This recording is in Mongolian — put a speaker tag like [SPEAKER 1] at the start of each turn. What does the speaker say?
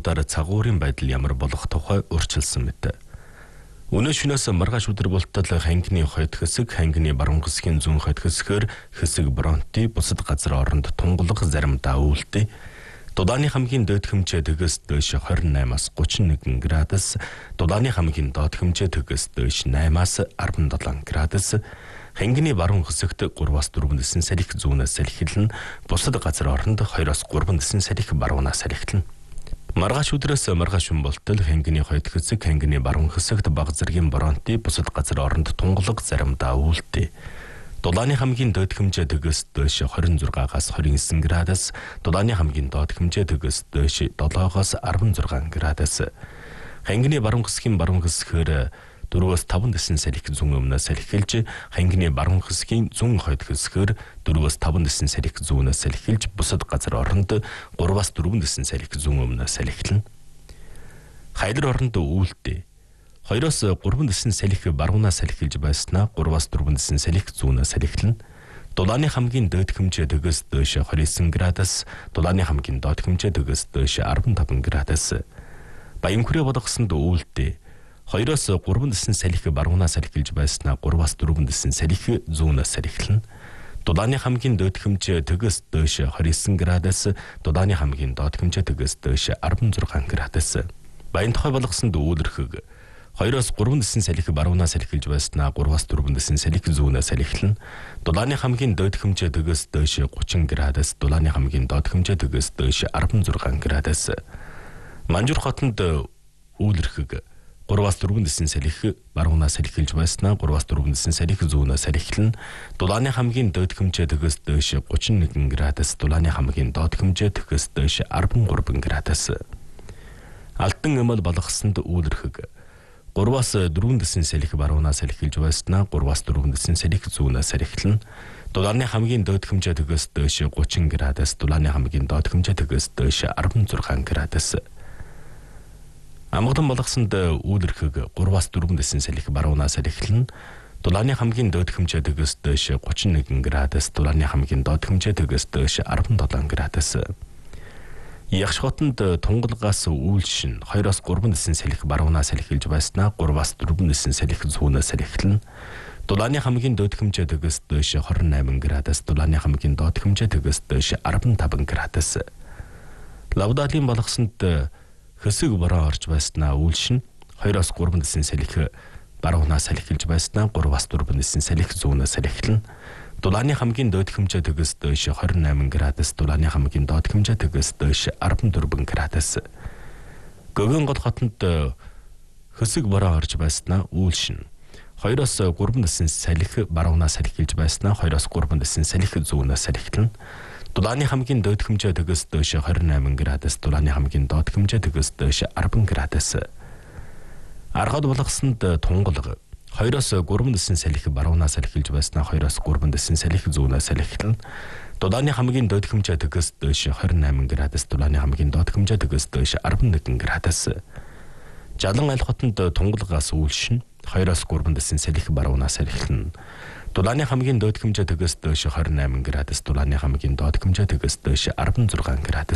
[SPEAKER 1] удаагаар цагуурын байдал ямар болох тухай урьдчилсан мэт. Өнөө шөнөөс маргааш өдөр болтол хангины хойд хэсэг, хангины баруун хэсгийн зүүн хойд хэсгээр хэсэг бронти бусад газар оронд тунгалаг заримдаа үүлтэй. Дудааны хамгийн дээд хэмжээ төгөөс дээш 28-аас 31 градус, дудааны хамгийн доод хэмжээ төгөөс дээш 8-аас 17 градус, хангины баруун хэсэгт 3-аас 4 дэсэн салхи зүүнээс салхилна, бусад газар оронд 2-аас 3 дэсэн салхи баруунаас салхилна. Маргааш өдрөөс маргааш шөнө болтол хангины хойд хэсэг, хангины баруун хэсэгт бага зэргийн бронти бусад газар оронд тунгалаг заримдаа үүлтэй. Дудааны хамгийн доод хэмжээ төгөөс дээш 26-аас 29 градус, дудааны хамгийн доод хэмжээ төгөөс дээш 7-оос 16 градус. Хангины баруун хэсгийн баруун хэсгээр 4-өөс 5 дэсэн салхи зүүн өмнөөс салхилж, хангины баруун хэсгийн зүүн хойд хэсгээр 4-өөс 5 дэсэн салхи зүүнээс салхилж, бусад газар оронд 3-аас 4 дэсэн салхи зүүн өмнөөс салхилна. Хайлар оронд үүлтэй. 2-оос 3 дэсэн салхи баруунаас салхилж байснаа 3-аас 4 дэсэн салхи зүүнээс салхилна. Дудааны хамгийн дээд хэмжээ төгөөс дээш 29 градус, дудааны хамгийн доод хэмжээ төгөөс дээш 15 градус. Баян хүрээ болгосонд үүлтэй. 2-оос 3 дэсэн салхи баруунаас салхилж байснаа 3-аас 4 дэсэн салхи зүүнээс салхилна. Дудааны хамгийн дээд хэмжээ төгөөс дээш 29 градус, дудааны хамгийн доод хэмжээ төгөөс дээш 16 градус. Баян тухай болгосонд үүлэрхэг. 2-оос 3 дэсэн салхи баруунаас салхилж байснаа 3-аас 4 дэсэн салхи зүүнээс салхилна. Дудааны хамгийн дээд хэмжээ төгөөс дээш 30 градус, дудааны хамгийн доод хэмжээ төгөөс дээш 16 градус. Манжуур хотод үүлэрхэг. 3-аас 4 дэсэн салхи баруунаас салхилж байснаа 3-аас 4 дэсэн салхи зүүнээс салхилна. Дудааны хамгийн дээд хэмжээ төгөөс дээш 31 градус, дудааны хамгийн доод хэмжээ төгөөс дээш 13 градус. Алтан эмэл болгосонд үүлэрхэг. 3-аас 4 дэсэн салхи баруунаас салхилж байснаа 3-аас 4 дэсэн салхи зүүнээс салхилна. Дудааны хамгийн дээд хэмжээ төгөөс дээш 30 градус, дудааны хамгийн доод хэмжээ төгөөс дээш 16 градус. Амгалан болгосонд үүлэрхэг. 3-аас 4 дэсэн салхи баруунаас салхилна. Дудааны хамгийн дээд хэмжээ төгөөс дээш 31 градус, дудааны хамгийн доод хэмжээ төгөөс дээш 17 градус. Ягш хотод тунгалгаас үүлшин 2-аас 3 дэсэн салхи баруунаас салхилж байснаа 3-аас 4 дэсэн салхи зүүнээс салхилна. Дудааны хамгийн дээд хэмжээ төгөөс дээш 28 градус, дудааны хамгийн доод хэмжээ төгөөс дээш 15 градус. Лавдаалын болгосонд хэсэг бороо орж байснаа үүлшин 2-аас 3 дэсэн салхи баруунаас салхилж байснаа 3-аас 4 дэсэн салхи зүүнээс салхилна. Дудааны хамгийн дээд хэмжээ төгөөс дээш 28 градус, дудааны хамгийн доод хэмжээ төгөөс дээш 14 градус. Гөгөн гол хотод хэсэг бороо орж байснаа үүлшин 2-аас 3 дэсэн салхи баруунаас салхилж байснаа 2-аас 3 дэсэн салхи зүүнээс салхилна. Дудааны хамгийн дээд хэмжээ төгөөс дээш 28 градус, дудааны хамгийн доод хэмжээ төгөөс дээш 10 градус. Аргад болгосонд тунгалаг. 2-оос 3 дэсэн салхи баруунаас салхилж байснаа 2-оос 3 дэсэн салхи зүүнээс салхилна. Дудааны хамгийн дээд хэмжээ төгөөс дээш 28 градус, дудааны хамгийн доод хэмжээ төгөөс дээш 11 градус. Жалан аль хотод тунгалгаас үүлшин 2-оос 3 дэсэн салхи баруунаас салхилна. Дудааны хамгийн дээд хэмжээ төгөөс дээш 28 градус, дудааны хамгийн доод хэмжээ төгөөс дээш 16 градус.